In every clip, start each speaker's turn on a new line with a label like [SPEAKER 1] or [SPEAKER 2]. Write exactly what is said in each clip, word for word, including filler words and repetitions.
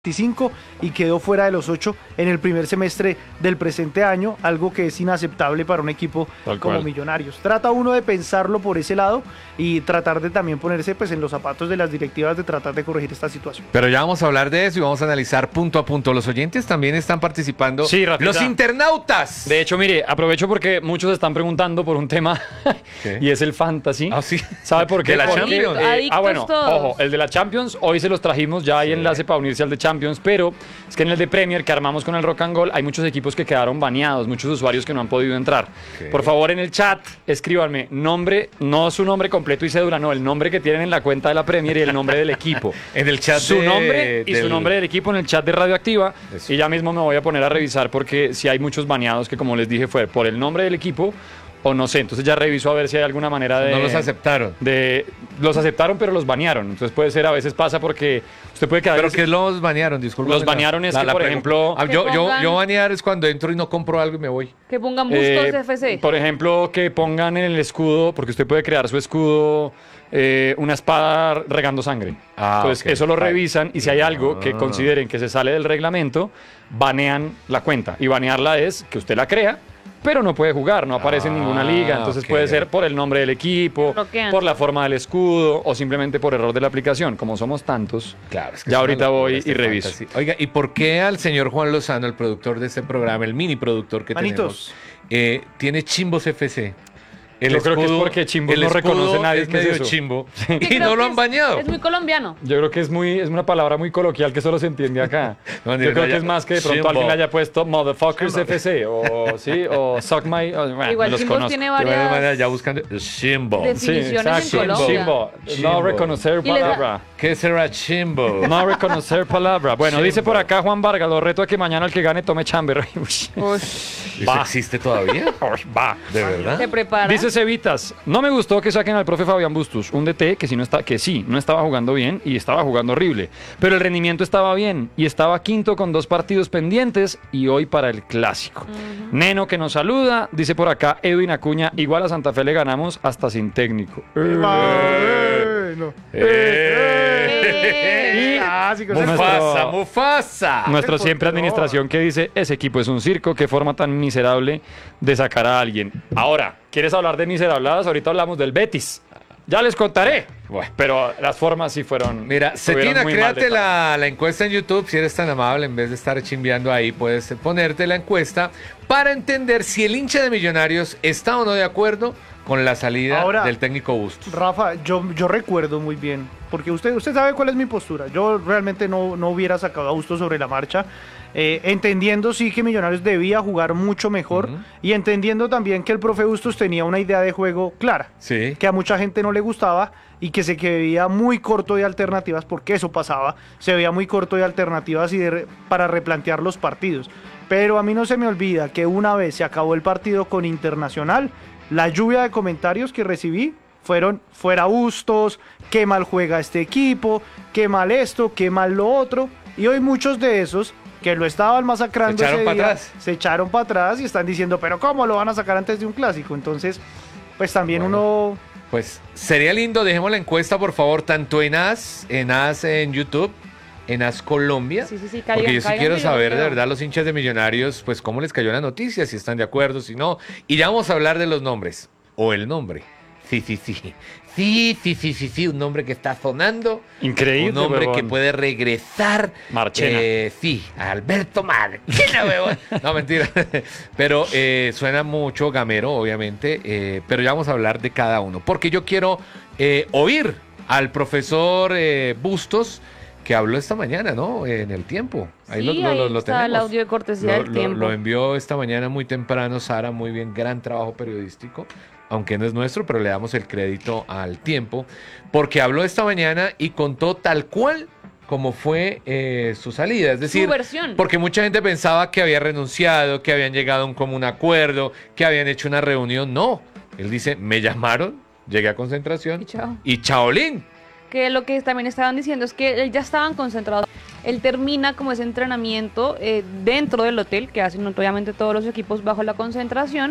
[SPEAKER 1] veinticinco y quedó fuera de los ocho en el primer semestre del presente año, algo que es inaceptable para un equipo
[SPEAKER 2] Tal
[SPEAKER 1] como
[SPEAKER 2] cual.
[SPEAKER 1] Millonarios. Trata uno de pensarlo por ese lado y tratar de también ponerse pues en los zapatos de las directivas de tratar de corregir esta situación.
[SPEAKER 3] Pero ya vamos a hablar de eso y vamos a analizar punto a punto. Los oyentes también están participando.
[SPEAKER 2] Sí, Rafita.
[SPEAKER 3] Los internautas.
[SPEAKER 2] De hecho, mire, aprovecho porque muchos están preguntando por un tema
[SPEAKER 3] ¿Qué?
[SPEAKER 2] y es el fantasy.
[SPEAKER 3] Ah, sí.
[SPEAKER 2] ¿Sabe por qué?
[SPEAKER 3] De la
[SPEAKER 2] Porque,
[SPEAKER 3] Champions.
[SPEAKER 2] eh,
[SPEAKER 4] Adictos
[SPEAKER 2] ah, bueno,
[SPEAKER 4] todos.
[SPEAKER 2] ojo, el de la Champions, hoy se los trajimos, ya hay
[SPEAKER 3] Sí.
[SPEAKER 2] enlace para unirse al de Champions, pero es que en el de Premier que armamos con el Rock and Gold hay muchos equipos que quedaron baneados, muchos usuarios que no han podido entrar.
[SPEAKER 3] Ok.
[SPEAKER 2] Por favor, en el chat, escríbanme nombre, no su nombre completo y cédula, no, el nombre que tienen en la cuenta de la Premier y el nombre del equipo.
[SPEAKER 3] En el chat
[SPEAKER 2] Su
[SPEAKER 3] de-
[SPEAKER 2] nombre y
[SPEAKER 3] del-
[SPEAKER 2] su nombre del equipo en el chat de Radioactiva.
[SPEAKER 3] Eso.
[SPEAKER 2] Y ya mismo me voy a poner a revisar porque si hay muchos baneados que, como les dije, fue por el nombre del equipo o no sé. Entonces ya reviso a ver si hay alguna manera de...
[SPEAKER 3] No los aceptaron.
[SPEAKER 2] De, los aceptaron, pero los banearon. Entonces puede ser, a veces pasa porque usted puede quedar...
[SPEAKER 3] Pero que los banearon, disculpa.
[SPEAKER 2] Los banearon es que, por ejemplo-
[SPEAKER 3] Ah,
[SPEAKER 4] Que
[SPEAKER 3] yo, yo,
[SPEAKER 4] pongan-
[SPEAKER 3] yo banear es cuando entro y no compro algo y me voy.
[SPEAKER 4] Que pongan Bustos
[SPEAKER 2] eh,
[SPEAKER 4] F C.
[SPEAKER 2] Por ejemplo, que pongan en el escudo, porque usted puede crear su escudo, eh, una espada regando sangre.
[SPEAKER 3] Ah,
[SPEAKER 2] Entonces,
[SPEAKER 3] ok.
[SPEAKER 2] eso lo
[SPEAKER 3] Vale.
[SPEAKER 2] revisan y si hay algo que
[SPEAKER 3] Ah.
[SPEAKER 2] consideren que se sale del reglamento, banean la cuenta. Y banearla es que usted la crea, pero no puede jugar, no aparece en ninguna
[SPEAKER 3] Ah,
[SPEAKER 2] liga. Entonces
[SPEAKER 3] ok.
[SPEAKER 2] puede ser por el nombre del equipo,
[SPEAKER 4] Bloquean.
[SPEAKER 2] por la forma del escudo o simplemente por error de la aplicación. Como somos tantos,
[SPEAKER 3] Claro, es que
[SPEAKER 2] ya
[SPEAKER 3] es una
[SPEAKER 2] ahorita
[SPEAKER 3] locura
[SPEAKER 2] voy
[SPEAKER 3] este
[SPEAKER 2] y reviso.
[SPEAKER 3] fantasy. Oiga, ¿y por qué al señor Juan Lozano, el productor de este programa, el mini productor que
[SPEAKER 1] Manitos.
[SPEAKER 3] tenemos, eh, tiene Chimbos F C? El
[SPEAKER 2] Yo creo que es porque Chimbos
[SPEAKER 3] el
[SPEAKER 2] no
[SPEAKER 3] escudo
[SPEAKER 2] reconoce a nadie
[SPEAKER 3] es
[SPEAKER 2] que es
[SPEAKER 3] medio
[SPEAKER 2] eso.
[SPEAKER 3] chimbo
[SPEAKER 4] Que
[SPEAKER 3] y
[SPEAKER 4] creo
[SPEAKER 3] no
[SPEAKER 4] que
[SPEAKER 3] lo han
[SPEAKER 4] es-
[SPEAKER 3] bañado.
[SPEAKER 4] Es muy colombiano.
[SPEAKER 2] Yo creo que es muy es una palabra muy coloquial que solo se entiende acá.
[SPEAKER 3] No,
[SPEAKER 2] Yo
[SPEAKER 3] ni-
[SPEAKER 2] creo
[SPEAKER 3] no,
[SPEAKER 2] que
[SPEAKER 3] ya-
[SPEAKER 2] es más que de pronto
[SPEAKER 3] Chimbo.
[SPEAKER 2] alguien le haya puesto Motherfuckers F C o sí o Suck My. o, bueno,
[SPEAKER 4] Igual
[SPEAKER 2] los
[SPEAKER 4] Chimbos
[SPEAKER 2] conozco.
[SPEAKER 4] tiene
[SPEAKER 3] De buena
[SPEAKER 4] varias...
[SPEAKER 3] manera, ya buscando Chimbo.
[SPEAKER 4] De-
[SPEAKER 2] Sí,
[SPEAKER 4] definiciones
[SPEAKER 2] exacto.
[SPEAKER 4] en Colombia.
[SPEAKER 2] Chimbo.
[SPEAKER 3] Chimbo.
[SPEAKER 2] No reconocer
[SPEAKER 4] Y les da-
[SPEAKER 2] palabra.
[SPEAKER 3] ¿Qué será Chimbo?
[SPEAKER 2] No reconocer palabra. Bueno,
[SPEAKER 3] Chimbo.
[SPEAKER 2] dice por acá Juan Vargas, lo reto a que mañana el que gane tome chamber. Uy,
[SPEAKER 4] Ush,
[SPEAKER 3] ¿Eso
[SPEAKER 2] Va.
[SPEAKER 3] existe todavía?
[SPEAKER 2] va.
[SPEAKER 3] ¿De verdad?
[SPEAKER 4] se prepara.
[SPEAKER 2] Dice Cevitas, no me gustó que saquen al profe Fabián Bustos, un D T que sí, no está, que sí, no estaba jugando bien y estaba jugando horrible, pero el rendimiento estaba bien y estaba quinto con dos partidos pendientes y hoy para el clásico. Neno que nos saluda, dice por acá Edwin Acuña, igual a Santa Fe le ganamos hasta sin técnico.
[SPEAKER 1] Bueno.
[SPEAKER 4] Eh.
[SPEAKER 1] Clásico, ese
[SPEAKER 2] Nuestro-
[SPEAKER 3] Mufasa, Mufasa.
[SPEAKER 2] Nuestra
[SPEAKER 1] Ese
[SPEAKER 2] siempre
[SPEAKER 1] portero.
[SPEAKER 2] administración que dice, ese equipo es un circo, qué forma tan miserable de sacar a alguien. Ahora, ¿quieres hablar de miserabladas? Ahorita hablamos del Betis. Ya les contaré.
[SPEAKER 3] Bueno.
[SPEAKER 2] Pero las formas sí fueron...
[SPEAKER 3] Mira,
[SPEAKER 2] estuvieron
[SPEAKER 3] Cetina,
[SPEAKER 2] muy mal de
[SPEAKER 3] créate
[SPEAKER 2] tal.
[SPEAKER 3] la, la encuesta en YouTube. Si eres tan amable, en vez de estar chimbeando ahí, puedes ponerte la encuesta para entender si el hincha de Millonarios está o no de acuerdo con la salida
[SPEAKER 1] Ahora-
[SPEAKER 3] del técnico Bustos.
[SPEAKER 1] Rafa, yo, yo recuerdo muy bien, porque usted, usted sabe cuál es mi postura. Yo realmente no, no hubiera sacado a Bustos sobre la marcha, eh, entendiendo sí que Millonarios debía jugar mucho mejor
[SPEAKER 3] Ujú.
[SPEAKER 1] y entendiendo también que el profe Bustos tenía una idea de juego clara,
[SPEAKER 3] Sí.
[SPEAKER 1] que a mucha gente no le gustaba y que se que veía muy corto de alternativas, porque eso pasaba, se veía muy corto de alternativas y de re- para replantear los partidos. Pero a mí no se me olvida que una vez se acabó el partido con Internacional, la lluvia de comentarios que recibí fueron fuera Bustos, qué mal juega este equipo, qué mal esto, qué mal lo otro. Y hoy muchos de esos que lo estaban masacrando
[SPEAKER 3] Se echaron
[SPEAKER 1] ese
[SPEAKER 3] pa'
[SPEAKER 1] día,
[SPEAKER 3] atrás.
[SPEAKER 1] se echaron para atrás y están diciendo, pero ¿cómo lo van a sacar antes de un clásico? Entonces, pues también
[SPEAKER 3] Bueno.
[SPEAKER 1] uno...
[SPEAKER 3] Pues sería lindo, dejemos la encuesta, por favor, tanto en A S, en A S en YouTube, en A S Colombia.
[SPEAKER 4] Sí, sí, sí,
[SPEAKER 3] Porque
[SPEAKER 4] caigan,
[SPEAKER 3] yo sí
[SPEAKER 4] caigan,
[SPEAKER 3] quiero
[SPEAKER 4] que yo los
[SPEAKER 3] saber de
[SPEAKER 4] veo.
[SPEAKER 3] verdad los hinchas de Millonarios, pues cómo les cayó la noticia, si están de acuerdo, si no. Y ya vamos a hablar de los nombres, o el nombre. Sí, sí, sí. Sí, sí, sí, sí, sí, un nombre que está sonando.
[SPEAKER 2] Increíble,
[SPEAKER 3] Un nombre
[SPEAKER 2] huevón.
[SPEAKER 3] que puede regresar.
[SPEAKER 2] Marchena.
[SPEAKER 3] Eh, sí, Alberto Marchena, huevón. No, mentira. Pero eh, suena mucho gamero, obviamente. eh, pero ya vamos a hablar de cada uno. Porque yo quiero eh, oír al profesor eh, Bustos, que habló esta mañana, ¿no? En El Tiempo. Ahí
[SPEAKER 4] Sí,
[SPEAKER 3] lo, lo- lo-
[SPEAKER 4] ahí
[SPEAKER 3] lo
[SPEAKER 4] está el
[SPEAKER 3] tenemos.
[SPEAKER 4] audio de cortesía
[SPEAKER 3] Lo-
[SPEAKER 4] del
[SPEAKER 3] lo-
[SPEAKER 4] Tiempo.
[SPEAKER 3] Lo envió esta mañana muy temprano Sara, muy bien, gran trabajo periodístico, aunque no es nuestro, pero le damos el crédito al Tiempo, porque habló esta mañana y contó tal cual como fue eh, su salida, es decir,
[SPEAKER 4] versión.
[SPEAKER 3] porque mucha gente pensaba que había renunciado, que habían llegado a un común acuerdo, que habían hecho una reunión, no, él dice, me llamaron, llegué a concentración
[SPEAKER 4] Y chao.
[SPEAKER 3] y chaolín.
[SPEAKER 4] Que lo que también estaban diciendo es que él ya estaban concentrados. Él termina como ese entrenamiento eh, dentro del hotel, que hacen obviamente todos los equipos bajo la concentración,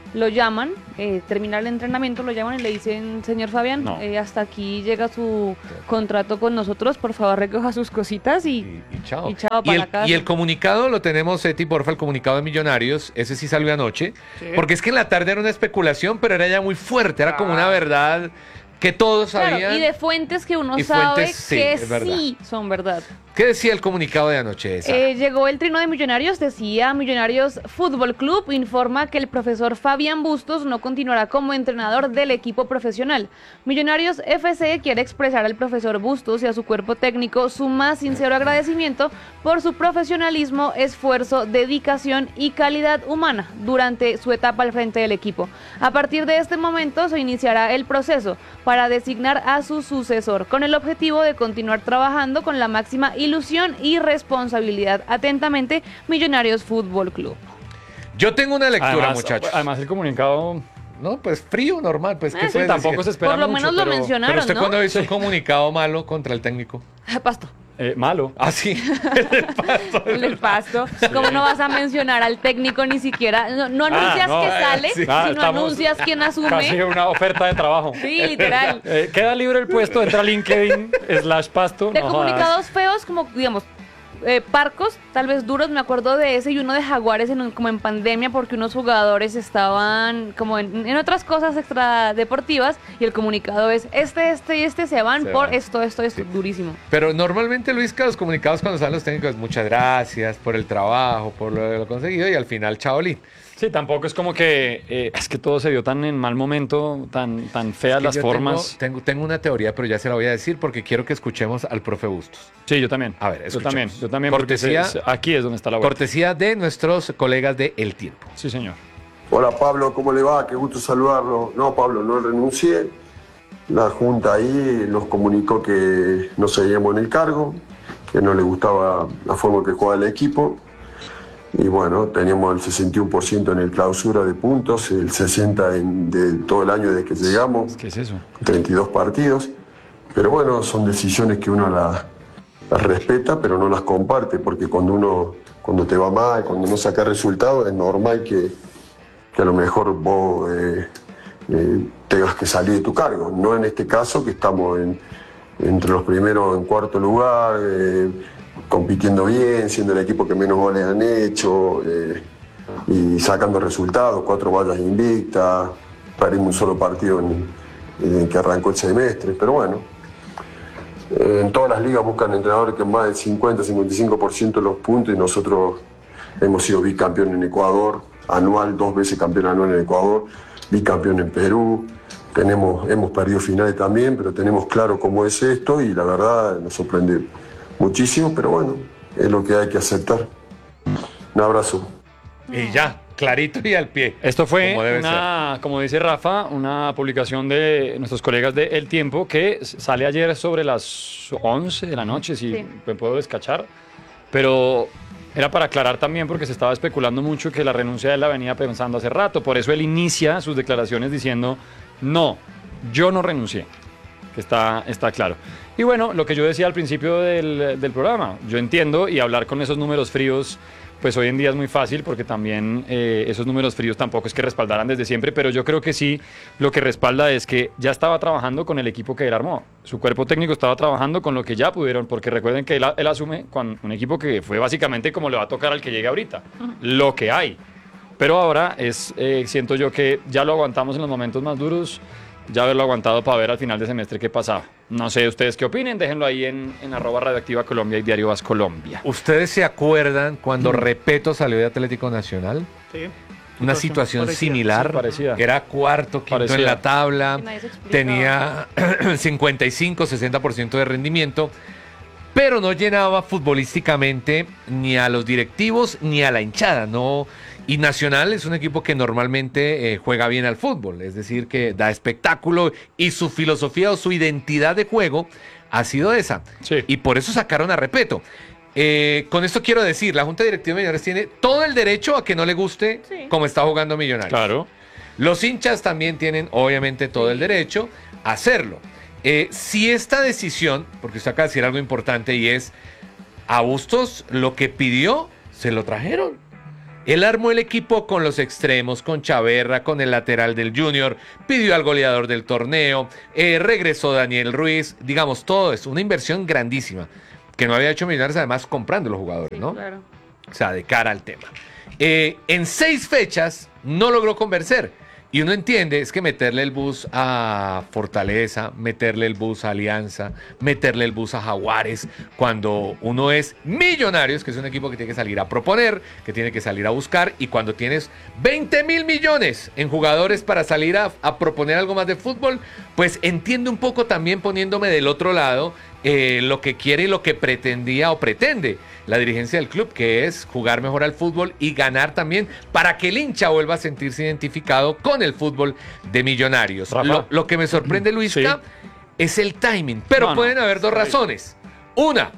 [SPEAKER 4] lo llaman, eh, termina el entrenamiento, lo llaman y le dicen, señor Fabián,
[SPEAKER 2] No.
[SPEAKER 4] eh, hasta aquí llega su contrato con nosotros, por favor recoja sus cositas y,
[SPEAKER 3] Y, y chao.
[SPEAKER 4] y chao
[SPEAKER 3] Y
[SPEAKER 4] para
[SPEAKER 3] el,
[SPEAKER 4] la casa.
[SPEAKER 3] y el comunicado lo tenemos, Eti, porfa, el comunicado de Millonarios. Ese sí salió anoche.
[SPEAKER 1] Sí.
[SPEAKER 3] Porque es que en la tarde era una especulación, pero era ya muy fuerte. Era como una verdad que todos
[SPEAKER 4] Claro,
[SPEAKER 3] sabían.
[SPEAKER 4] y de fuentes que uno
[SPEAKER 3] Y
[SPEAKER 4] sabe
[SPEAKER 3] fuentes, sí,
[SPEAKER 4] que
[SPEAKER 3] es verdad.
[SPEAKER 4] sí son verdad.
[SPEAKER 3] ¿Qué decía el comunicado de anoche esa?
[SPEAKER 4] Eh, llegó el trino de Millonarios, decía Millonarios Fútbol Club, informa que el profesor Fabián Bustos no continuará como entrenador del equipo profesional. Millonarios F C quiere expresar al profesor Bustos y a su cuerpo técnico su más sincero agradecimiento por su profesionalismo, esfuerzo, dedicación y calidad humana durante su etapa al frente del equipo. A partir de este momento se iniciará el proceso para designar a su sucesor, con el objetivo de continuar trabajando con la máxima ilusión y responsabilidad. Atentamente, Millonarios Fútbol Club.
[SPEAKER 3] Yo tengo una lectura,
[SPEAKER 2] Además,
[SPEAKER 3] muchachos.
[SPEAKER 2] además el comunicado
[SPEAKER 3] No, pues frío, normal. Pues, ¿qué
[SPEAKER 4] Eh, sí,
[SPEAKER 3] puedes
[SPEAKER 2] tampoco
[SPEAKER 3] decir?
[SPEAKER 2] se espera
[SPEAKER 4] Por lo
[SPEAKER 2] mucho,
[SPEAKER 4] menos lo
[SPEAKER 2] pero-
[SPEAKER 4] mencionaron,
[SPEAKER 3] Pero usted
[SPEAKER 4] ¿no?
[SPEAKER 3] cuando hizo un comunicado malo contra el técnico.
[SPEAKER 4] Pasto.
[SPEAKER 2] eh, malo.
[SPEAKER 3] Ah, sí.
[SPEAKER 4] El del pasto. ¿Cómo no vas a mencionar al técnico ni siquiera? No, no anuncias
[SPEAKER 2] no,
[SPEAKER 4] que
[SPEAKER 2] eh,
[SPEAKER 4] sale,
[SPEAKER 3] sí.
[SPEAKER 2] Ah,
[SPEAKER 4] sino
[SPEAKER 2] estamos
[SPEAKER 4] anuncias quién
[SPEAKER 2] Casi
[SPEAKER 4] asume.
[SPEAKER 2] una oferta de trabajo.
[SPEAKER 4] Sí, literal.
[SPEAKER 2] Eh, queda libre el puesto, entra a LinkedIn, slash pasto.
[SPEAKER 4] De
[SPEAKER 2] no jodas.
[SPEAKER 4] comunicados feos, como digamos, eh, parcos, tal vez duros, me acuerdo de ese y uno de Jaguares en un- como en pandemia porque unos jugadores estaban como en, en otras cosas extradeportivas y el comunicado es este, este y este se van
[SPEAKER 3] Se
[SPEAKER 4] por
[SPEAKER 3] van.
[SPEAKER 4] esto, esto, esto, durísimo.
[SPEAKER 3] Pero normalmente, Luis, que los comunicados cuando salen los técnicos, muchas gracias por el trabajo, por lo, lo conseguido, y al final, chaolín.
[SPEAKER 2] Sí, tampoco es como que eh, es que todo se dio tan en mal momento, tan, tan feas
[SPEAKER 3] Que
[SPEAKER 2] las
[SPEAKER 3] yo
[SPEAKER 2] formas.
[SPEAKER 3] Tengo, tengo, tengo una teoría, pero ya se la voy a decir porque quiero que escuchemos al profe Bustos.
[SPEAKER 2] Sí, yo también.
[SPEAKER 3] A ver,
[SPEAKER 2] yo
[SPEAKER 3] escuchemos.
[SPEAKER 2] también, yo también. porque
[SPEAKER 3] Cortesía-
[SPEAKER 2] se- se- aquí es donde está la vuelta.
[SPEAKER 3] Cortesía de nuestros colegas de El Tiempo.
[SPEAKER 2] Sí, señor.
[SPEAKER 5] Hola Pablo, ¿cómo le va? Qué gusto saludarlo. No, Pablo, no renuncié. La Junta ahí nos comunicó que no seguíamos en el cargo, que no le gustaba la forma que jugaba el equipo. Y bueno, teníamos el sesenta y uno por ciento en el clausura de puntos, el sesenta por ciento en, de todo el año desde que llegamos,
[SPEAKER 2] ¿Qué es eso?
[SPEAKER 5] treinta y dos partidos. Pero bueno, son decisiones que uno las, las respeta, pero no las comparte, porque cuando uno cuando te va mal, cuando no saca resultados, es normal que, que a lo mejor vos eh, eh, tengas que salir de tu cargo. No en este caso, que estamos en- entre los primeros en cuarto lugar, eh, compitiendo bien, siendo el equipo que menos goles han hecho eh, y sacando resultados, cuatro vallas invictas, perdimos un solo partido en, en que arrancó el semestre, pero bueno. Eh, en todas las ligas buscan entrenadores que más del cincuenta a cincuenta y cinco por ciento de los puntos y nosotros hemos sido bicampeón en Ecuador, anual, dos veces campeón anual en Ecuador, bicampeón en Perú. Tenemos, hemos perdido finales también, pero tenemos claro cómo es esto y la verdad nos sorprende muchísimo, pero bueno, es lo que hay que aceptar. Un abrazo.
[SPEAKER 3] Y ya, clarito y al pie.
[SPEAKER 2] Esto fue
[SPEAKER 3] Como debe
[SPEAKER 2] una, como dice Rafa, una publicación de nuestros colegas de El Tiempo que s- sale ayer sobre las once de la noche, si
[SPEAKER 4] Sí.
[SPEAKER 2] me puedo descachar. Pero era para aclarar también porque se estaba especulando mucho que la renuncia de él la venía pensando hace rato. Por eso él inicia sus declaraciones diciendo, no, yo no renuncié. Que está, está claro. Y bueno, lo que yo decía al principio del, del programa, yo entiendo y hablar con esos números fríos, pues hoy en día es muy fácil porque también eh, esos números fríos tampoco es que respaldaran desde siempre, pero yo creo que sí lo que respalda es que ya estaba trabajando con el equipo que él armó. Su cuerpo técnico estaba trabajando con lo que ya pudieron, porque recuerden que él, él asume con un equipo que fue básicamente como le va a tocar al que llegue ahorita, lo que hay. Pero ahora es, eh, siento yo que ya lo aguantamos en los momentos más duros, ya haberlo aguantado para ver al final de semestre qué pasaba. No sé ustedes qué opinen, déjenlo ahí en, en arroba radioactiva Colombia y Diario Vas Colombia.
[SPEAKER 3] ¿Ustedes se acuerdan cuando Repeto salió de Atlético Nacional?
[SPEAKER 1] Sí.
[SPEAKER 3] Una situación
[SPEAKER 1] parecida.
[SPEAKER 3] similar.
[SPEAKER 2] Sí, parecida.
[SPEAKER 3] Era cuarto, quinto
[SPEAKER 2] Parecida.
[SPEAKER 3] en la tabla.
[SPEAKER 4] Que nadie se explicaba.
[SPEAKER 3] Tenía cincuenta y cinco, sesenta por ciento de rendimiento. Pero no llenaba futbolísticamente ni a los directivos ni a la hinchada. No. Y Nacional es un equipo que normalmente eh, juega bien al fútbol. Es decir, que da espectáculo y su filosofía o su identidad de juego ha sido esa.
[SPEAKER 2] Sí.
[SPEAKER 3] Y por eso sacaron a Repeto. Eh, con esto quiero decir, la Junta Directiva de Millonarios tiene todo el derecho a que no le guste
[SPEAKER 4] Sí.
[SPEAKER 3] cómo está jugando Millonarios.
[SPEAKER 2] Claro.
[SPEAKER 3] Los hinchas también tienen obviamente todo el derecho a hacerlo. Eh, si esta decisión, porque usted acaba de decir algo importante y es, a Bustos lo que pidió, se lo trajeron. Él armó el equipo con los extremos, con Chaverra, con el lateral del Junior, pidió al goleador del torneo, eh, regresó Daniel Ruiz, digamos, todo es una inversión grandísima, que no había hecho Millonarios, además comprando los jugadores, ¿no?
[SPEAKER 4] Claro.
[SPEAKER 3] O sea, de cara al tema. Eh, en seis fechas no logró convencer. Y uno entiende, es que meterle el bus a Fortaleza, meterle el bus a Alianza, meterle el bus a Jaguares, cuando uno es Millonarios, que es un equipo que tiene que salir a proponer, que tiene que salir a buscar, y cuando tienes veinte mil millones en jugadores para salir a, a proponer algo más de fútbol, pues entiendo un poco también poniéndome del otro lado eh, lo que quiere y lo que pretendía o pretende la dirigencia del club, que es jugar mejor al fútbol y ganar también para que el hincha vuelva a sentirse identificado con el fútbol de Millonarios.
[SPEAKER 2] Rafa.
[SPEAKER 3] Lo, lo que me sorprende, Luisca,
[SPEAKER 2] Sí.
[SPEAKER 3] es el timing, pero
[SPEAKER 2] No, no,
[SPEAKER 3] pueden haber dos
[SPEAKER 2] está bien.
[SPEAKER 3] razones. Una,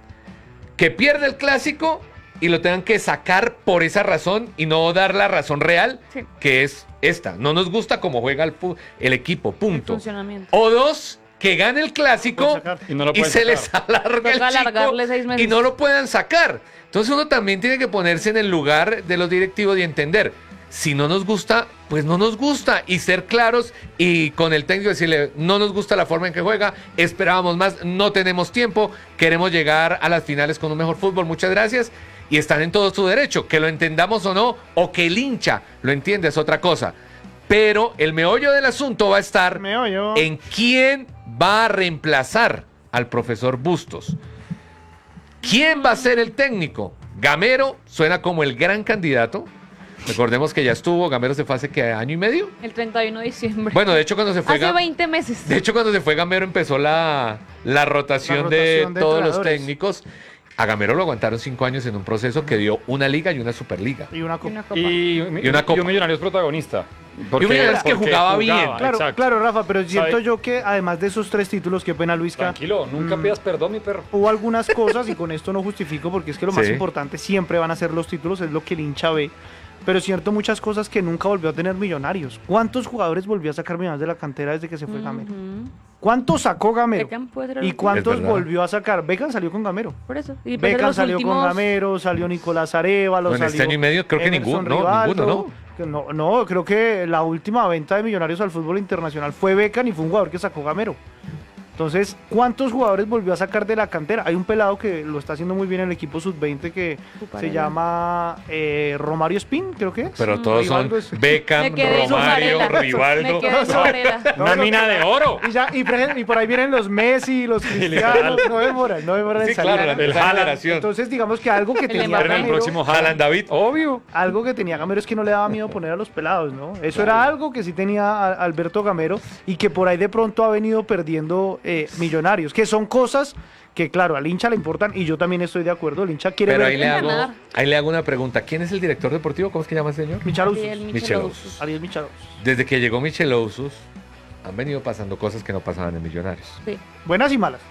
[SPEAKER 3] que pierde el clásico y lo tengan que sacar por esa razón y no dar la razón real,
[SPEAKER 4] Sí.
[SPEAKER 3] que es esta. No nos gusta cómo juega el, fu- el equipo,
[SPEAKER 4] El
[SPEAKER 3] punto.
[SPEAKER 4] funcionamiento.
[SPEAKER 3] O dos, que gane el clásico
[SPEAKER 1] Pueden sacar.
[SPEAKER 2] Y no lo
[SPEAKER 3] y
[SPEAKER 2] pueden
[SPEAKER 3] se
[SPEAKER 2] sacar.
[SPEAKER 3] les alarga el
[SPEAKER 4] Toca
[SPEAKER 3] chico
[SPEAKER 4] alargarle seis meses.
[SPEAKER 3] y no lo puedan sacar. Entonces uno también tiene que ponerse en el lugar de los directivos y entender, si no nos gusta, pues no nos gusta, y ser claros y con el técnico decirle, no nos gusta la forma en que juega, esperábamos más, no tenemos tiempo, queremos llegar a las finales con un mejor fútbol, muchas gracias, y están en todo su derecho, que lo entendamos o no, o que el hincha lo entienda es otra cosa. Pero el meollo del asunto va a estar
[SPEAKER 1] Meollo.
[SPEAKER 3] en quién va a reemplazar al profesor Bustos. ¿Quién va a ser el técnico? Gamero suena como el gran candidato. Recordemos que ya estuvo, Gamero se fue hace que año y medio.
[SPEAKER 4] El treinta y uno de diciembre.
[SPEAKER 3] Bueno, de hecho cuando se fue
[SPEAKER 4] Hace
[SPEAKER 3] Ga-
[SPEAKER 4] veinte meses.
[SPEAKER 3] de hecho cuando se fue Gamero empezó la, la rotación,
[SPEAKER 1] La
[SPEAKER 3] de,
[SPEAKER 1] rotación de
[SPEAKER 3] todos los
[SPEAKER 1] entrenadores.
[SPEAKER 3] técnicos. A Gamero lo aguantaron cinco años en un proceso que dio una liga y una superliga.
[SPEAKER 1] Y una
[SPEAKER 4] Y
[SPEAKER 1] copa.
[SPEAKER 4] una copa.
[SPEAKER 2] Y,
[SPEAKER 3] Y una copa.
[SPEAKER 2] un Millonarios protagonista.
[SPEAKER 3] Y un Millonarios que
[SPEAKER 2] porque
[SPEAKER 3] jugaba bien.
[SPEAKER 1] Claro,
[SPEAKER 2] exacto.
[SPEAKER 1] claro, Rafa, pero siento
[SPEAKER 2] ¿Sabe?
[SPEAKER 1] yo que además de esos tres títulos, qué pena, Luisca,
[SPEAKER 2] Tranquilo, nunca
[SPEAKER 1] Mm.
[SPEAKER 2] pidas perdón, mi perro.
[SPEAKER 1] hubo algunas cosas, y con esto no justifico, porque es que lo más
[SPEAKER 3] Sí.
[SPEAKER 1] importante siempre van a ser los títulos, es lo que el hincha ve. Pero cierto, muchas cosas que nunca volvió a tener Millonarios. ¿Cuántos jugadores volvió a sacar Millonarios de la cantera desde que se fue Gamero?
[SPEAKER 4] Ujú.
[SPEAKER 1] ¿Cuántos sacó Gamero?
[SPEAKER 4] Beckham puede ser el
[SPEAKER 1] ¿Y
[SPEAKER 4] último.
[SPEAKER 1] cuántos
[SPEAKER 3] Es verdad.
[SPEAKER 1] volvió a sacar? Beckham salió con Gamero.
[SPEAKER 4] Por eso. Y puede ser
[SPEAKER 1] Beckham
[SPEAKER 4] los
[SPEAKER 1] salió con
[SPEAKER 4] últimos-
[SPEAKER 1] Gamero, salió Nicolás Arevalo,
[SPEAKER 3] No, en este
[SPEAKER 1] salió
[SPEAKER 3] año y medio creo que
[SPEAKER 1] Emerson
[SPEAKER 3] ninguno, no,
[SPEAKER 1] Rivaldo.
[SPEAKER 3] ninguno,
[SPEAKER 1] Que No, no, creo que la última venta de Millonarios al fútbol internacional fue Beckham y fue un jugador que sacó Gamero. Entonces, ¿cuántos jugadores volvió a sacar de la cantera? Hay un pelado que lo está haciendo muy bien en el equipo sub veinte que
[SPEAKER 4] Cuparela.
[SPEAKER 1] se llama eh, Romario Spin, creo que es.
[SPEAKER 3] Pero todos son
[SPEAKER 1] Rivaldo es-
[SPEAKER 3] Beckham,
[SPEAKER 4] Me quedé en
[SPEAKER 3] Romario,
[SPEAKER 4] Varela.
[SPEAKER 3] Rivaldo.
[SPEAKER 4] Me quedé en Varela.
[SPEAKER 1] No,
[SPEAKER 2] Una
[SPEAKER 1] no,
[SPEAKER 2] mina de oro.
[SPEAKER 1] Y, ya, y, por- y por ahí vienen los Messi, los Cristianos, no demoran, no demoran en
[SPEAKER 3] Sí,
[SPEAKER 1] salir.
[SPEAKER 3] claro, la
[SPEAKER 2] El
[SPEAKER 3] esa
[SPEAKER 2] Haaland.
[SPEAKER 3] generación.
[SPEAKER 1] Entonces, digamos que algo que
[SPEAKER 4] El
[SPEAKER 1] tenía
[SPEAKER 4] Mbappé.
[SPEAKER 2] En el
[SPEAKER 1] Gamero,
[SPEAKER 2] próximo
[SPEAKER 3] Haaland David.
[SPEAKER 2] Obvio.
[SPEAKER 1] algo que tenía Gamero es que no le daba miedo poner a los pelados, ¿no? Eso era algo que sí tenía a- Alberto Gamero y que por ahí de pronto ha venido perdiendo eh, Millonarios, que son cosas que, claro, al hincha le importan y yo también estoy de acuerdo. El hincha quiere
[SPEAKER 3] Pero
[SPEAKER 1] ver
[SPEAKER 3] ahí le, hago,
[SPEAKER 4] ganar.
[SPEAKER 3] ahí le hago una pregunta. ¿Quién es el director deportivo? ¿Cómo es que llama el señor?
[SPEAKER 1] Micharousos.
[SPEAKER 4] Ariel
[SPEAKER 3] Michelosus.
[SPEAKER 4] Michelosus.
[SPEAKER 1] Ariel Micharousos.
[SPEAKER 3] Desde que llegó Michelosus, han venido pasando cosas que no pasaban en Millonarios.
[SPEAKER 4] Sí.
[SPEAKER 1] Buenas y malas,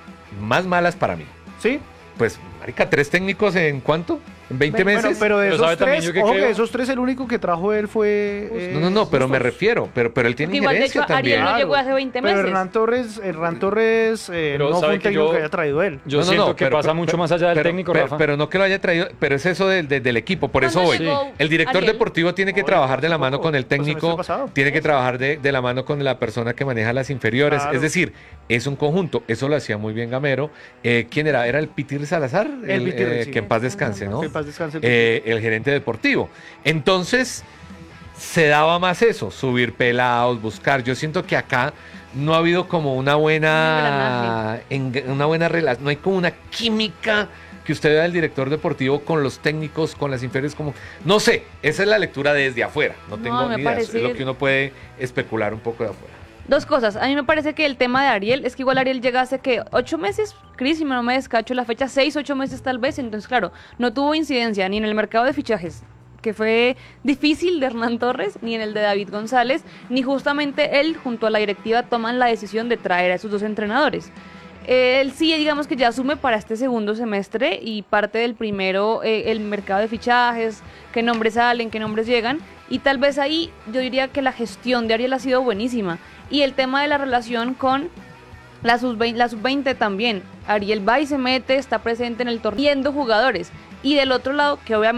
[SPEAKER 3] Más malas para mí.
[SPEAKER 1] ¿sí?
[SPEAKER 3] Pues, marica, tres técnicos en ¿cuánto? ¿En veinte
[SPEAKER 1] Bueno,
[SPEAKER 3] meses?
[SPEAKER 1] pero de
[SPEAKER 2] Pero
[SPEAKER 1] esos
[SPEAKER 2] sabe también
[SPEAKER 1] tres,
[SPEAKER 2] yo que
[SPEAKER 1] ojo que
[SPEAKER 2] creo-
[SPEAKER 1] de esos tres el único que trajo él fue... eh,
[SPEAKER 3] No, no, no, pero me
[SPEAKER 1] Bustos.
[SPEAKER 3] refiero. Pero, pero él tiene
[SPEAKER 4] Porque igual, de
[SPEAKER 3] injerencia
[SPEAKER 4] hecho, Ariel
[SPEAKER 3] también.
[SPEAKER 4] no llegó hace veinte
[SPEAKER 1] Pero
[SPEAKER 4] meses.
[SPEAKER 1] Hernán Torres, Hernán Torres eh,
[SPEAKER 2] Pero
[SPEAKER 1] no fue
[SPEAKER 2] sabe
[SPEAKER 1] un
[SPEAKER 2] que
[SPEAKER 1] técnico
[SPEAKER 2] yo-
[SPEAKER 1] que haya traído él.
[SPEAKER 2] Yo
[SPEAKER 3] No, no,
[SPEAKER 2] siento
[SPEAKER 3] no,
[SPEAKER 2] que
[SPEAKER 3] pero-
[SPEAKER 2] pasa
[SPEAKER 3] pero-
[SPEAKER 2] mucho más allá del
[SPEAKER 3] pero-
[SPEAKER 2] técnico,
[SPEAKER 3] pero,
[SPEAKER 2] Rafa.
[SPEAKER 3] pero no que lo haya traído, pero es eso del, del- del equipo. Por eso
[SPEAKER 4] ¿Cuándo
[SPEAKER 3] voy.
[SPEAKER 4] llegó
[SPEAKER 3] El director
[SPEAKER 4] Ariel?
[SPEAKER 3] deportivo tiene que
[SPEAKER 1] No,
[SPEAKER 3] trabajar de la
[SPEAKER 1] hace
[SPEAKER 3] mano
[SPEAKER 1] poco,
[SPEAKER 3] con el
[SPEAKER 1] el semestre
[SPEAKER 3] técnico,
[SPEAKER 1] pasado.
[SPEAKER 3] tiene que trabajar de, de la mano con la persona que maneja las inferiores.
[SPEAKER 1] Claro.
[SPEAKER 3] Es decir, es un conjunto. Eso lo hacía muy bien Gamero. Eh, ¿Quién era? ¿Era el Pitir Salazar?
[SPEAKER 1] El Pitir,
[SPEAKER 3] eh,
[SPEAKER 1] sí.
[SPEAKER 3] Que en paz descanse, ¿no?
[SPEAKER 1] Que en paz descanse el
[SPEAKER 3] Eh, el gerente deportivo. Entonces, se daba más eso, subir pelados, buscar. Yo siento que acá no ha habido como una buena, en- una buena relación, no hay como una química que usted vea del director deportivo con los técnicos, con las inferiores, como, no sé, esa es la lectura desde afuera, no
[SPEAKER 4] No,
[SPEAKER 3] tengo
[SPEAKER 4] me
[SPEAKER 3] ni idea, es
[SPEAKER 4] parece-
[SPEAKER 3] lo que uno puede especular un poco de afuera.
[SPEAKER 4] Dos cosas. A mí me parece que el tema de Ariel es que igual Ariel llega hace que ocho meses, Cris, si no me descacho la fecha, seis, ocho meses tal vez. Entonces, claro, no tuvo incidencia ni en el mercado de fichajes, que fue difícil, de Hernán Torres, ni en el de David González, ni justamente él junto a la directiva toman la decisión de traer a esos dos entrenadores. Él sí, digamos que ya asume para este segundo semestre y parte del primero eh, el mercado de fichajes, qué nombres salen, qué nombres llegan. Y tal vez ahí yo diría que la gestión de Ariel ha sido buenísima. Y el tema de la relación con la sub veinte, la sub veinte también. Ariel va y se mete, está presente en el torneo, viendo jugadores. Y del otro lado, que obviamente